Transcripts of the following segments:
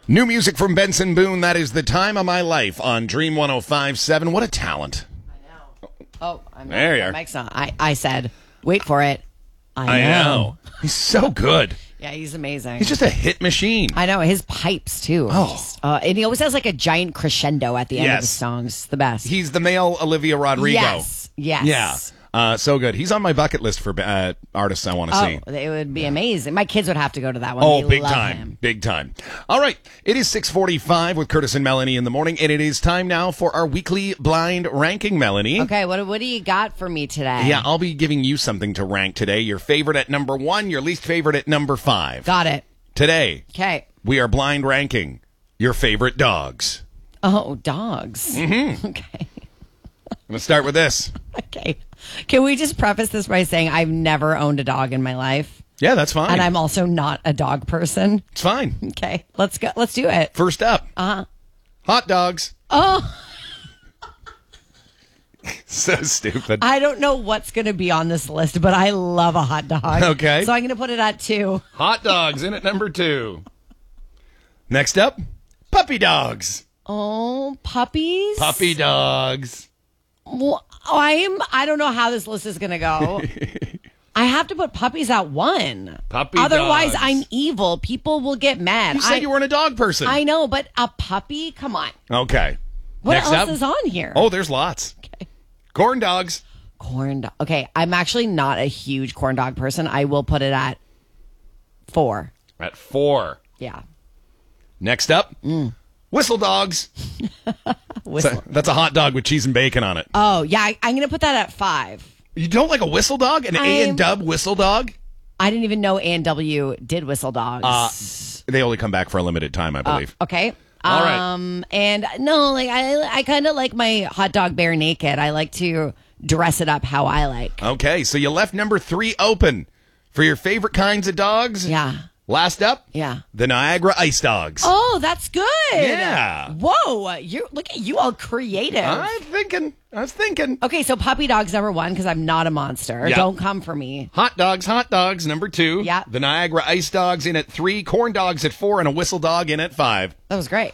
New music from Benson Boone. That is The Time of My Life on Dream 105.7. What a talent. I know. Oh, I'm there you are. Mike's on. I said, wait for it. I know. He's so good. Yeah, he's amazing. He's just a hit machine. I know. His pipes, too. Oh. And he always has like a giant crescendo at the end of Yes. his songs. The best. He's the male Olivia Rodrigo. Yes. Yeah. So good. He's on my bucket list for artists I want to see. It would be amazing. My kids would have to go to that one. Oh, They big love time. him. Big time. All right. It is 6:45 with Curtis and Melanie in the morning, and it is time now for our weekly blind ranking, Melanie. Okay, what do you got for me today? Yeah, I'll be giving you something to rank today. Your favorite at number 1, your least favorite at number 5. Got it. Today, Okay. we are blind ranking your favorite dogs. Oh, dogs. Mm-hmm. Okay. I'm going to start with this. Okay. Can we just preface this by saying I've never owned a dog in my life? Yeah, that's fine. And I'm also not a dog person. It's fine. Okay. Let's go. Let's do it. First up. Hot dogs. Oh, So stupid. I don't know what's going to be on this list, but I love a hot dog. Okay. So I'm going to put it at 2. Hot dogs in at number 2. Next up, puppy dogs. Oh, puppies? Puppy dogs. Well, I don't know how this list is going to go. I have to put puppies at 1. Puppy Otherwise, dogs. I'm evil. People will get mad. You said you weren't a dog person. I know, but a puppy? Come on. Okay. What Next else up. is on here? Oh, there's lots. Okay. Corn dogs. Corn dog. Okay, I'm actually not a huge corn dog person. I will put it at 4. At 4. Yeah. Next up, whistle dogs. Whistle. That's a hot dog with cheese and bacon on it. Oh, yeah, I'm going to put that at 5. You don't like a whistle dog? An A&W whistle dog? I didn't even know A&W did whistle dogs. They only come back for a limited time, I believe. Okay. All right. And no, like I kind of like my hot dog bare naked. I like to dress it up how I like. Okay, so you left number 3 open for your favorite kinds of dogs. Yeah. Last up, Yeah. the Niagara Ice Dogs. Oh, that's good. Yeah. Whoa, look at you all creative. I was thinking. Okay, so puppy dog's number 1 because I'm not a monster. Yeah. Don't come for me. Hot dogs, number 2. Yeah. The Niagara Ice Dogs in at 3, corn dogs at 4, and a whistle dog in at 5. That was great.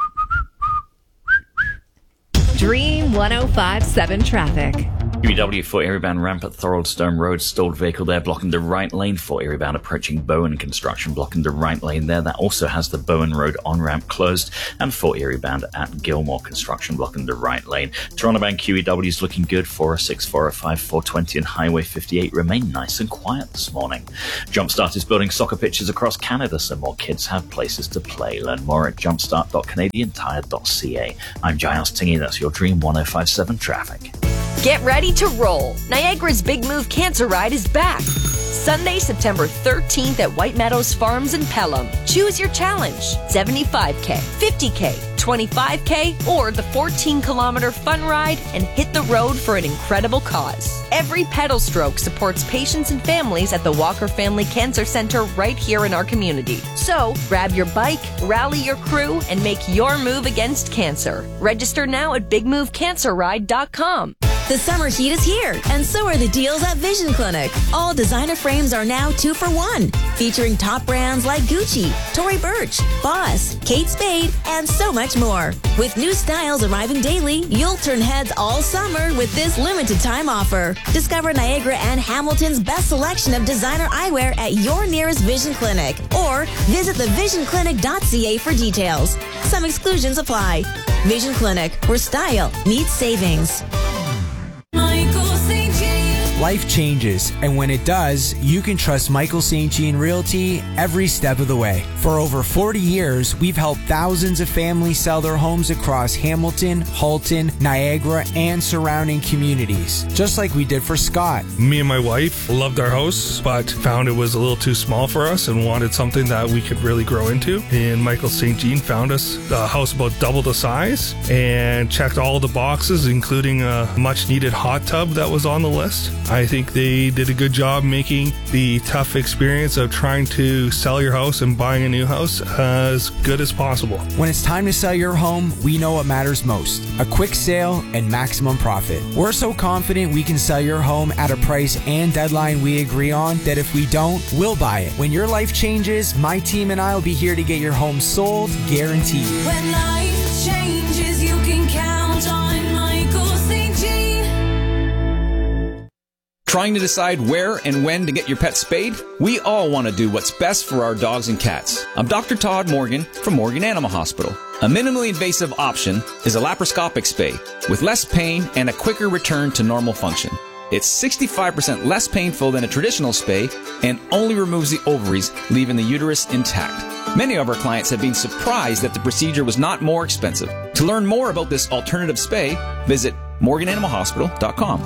Dream 105.7 traffic. QEW for Erie-bound ramp at Thoroldstone Road. Stalled vehicle there blocking the right lane for Erie-bound approaching Bowen construction blocking the right lane there. That also has the Bowen Road on-ramp closed. And for Erie-bound at Gilmore construction blocking the right lane. Toronto-bound QEW is looking good. 406, 405, 420 and Highway 58 remain nice and quiet this morning. Jumpstart is building soccer pitches across Canada so more kids have places to play. Learn more at jumpstart.canadiantire.ca. I'm Giles Tingy. That's your Dream 105.7 traffic. Get ready to roll. Niagara's Big Move Cancer Ride is back. Sunday, September 13th at White Meadows Farms in Pelham. Choose your challenge. 75K, 50K, 25K, or the 14-kilometer fun ride and hit the road for an incredible cause. Every pedal stroke supports patients and families at the Walker Family Cancer Center right here in our community. So, grab your bike, rally your crew, and make your move against cancer. Register now at bigmovecancerride.com. The summer heat is here, and so are the deals at Vision Clinic. All designer frames are now 2 for 1, featuring top brands like Gucci, Tory Burch, Boss, Kate Spade, and so much more. With new styles arriving daily, you'll turn heads all summer with this limited time offer. Discover Niagara and Hamilton's best selection of designer eyewear at your nearest Vision Clinic, or visit thevisionclinic.ca for details. Some exclusions apply. Vision Clinic, where style meets savings. Life changes, and when it does, you can trust Michael St. Jean Realty every step of the way. For over 40 years, we've helped thousands of families sell their homes across Hamilton, Halton, Niagara, and surrounding communities, just like we did for Scott. Me and my wife loved our house, but found it was a little too small for us and wanted something that we could really grow into. And Michael St. Jean found us a house about double the size and checked all the boxes, including a much-needed hot tub that was on the list. I think they did a good job making the tough experience of trying to sell your house and buying a new house as good as possible. When it's time to sell your home, we know what matters most: a quick sale and maximum profit. We're so confident we can sell your home at a price and deadline we agree on that if we don't, we'll buy it. When your life changes, my team and I will be here to get your home sold, guaranteed. When life changes, you can count on Michael St. Jean. Trying to decide where and when to get your pet spayed? We all want to do what's best for our dogs and cats. I'm Dr. Todd Morgan from Morgan Animal Hospital. A minimally invasive option is a laparoscopic spay with less pain and a quicker return to normal function. It's 65% less painful than a traditional spay and only removes the ovaries, leaving the uterus intact. Many of our clients have been surprised that the procedure was not more expensive. To learn more about this alternative spay, visit morgananimalhospital.com.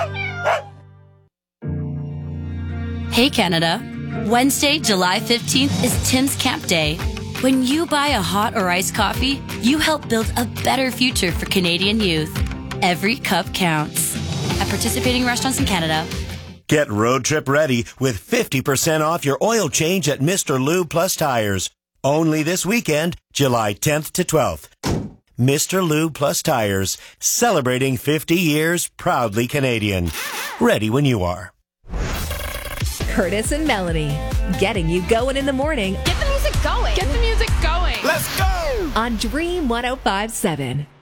Hey Canada, Wednesday, July 15th is Tim's Camp Day. When you buy a hot or iced coffee, you help build a better future for Canadian youth. Every cup counts. At participating restaurants in Canada. Get road trip ready with 50% off your oil change at Mr. Lube Plus Tires. Only this weekend, July 10th to 12th. Mr. Lube Plus Tires, celebrating 50 years, proudly Canadian. Ready when you are. Curtis and Melanie, getting you going in the morning. Get the music going. Get the music going. Let's go! On Dream 105.7.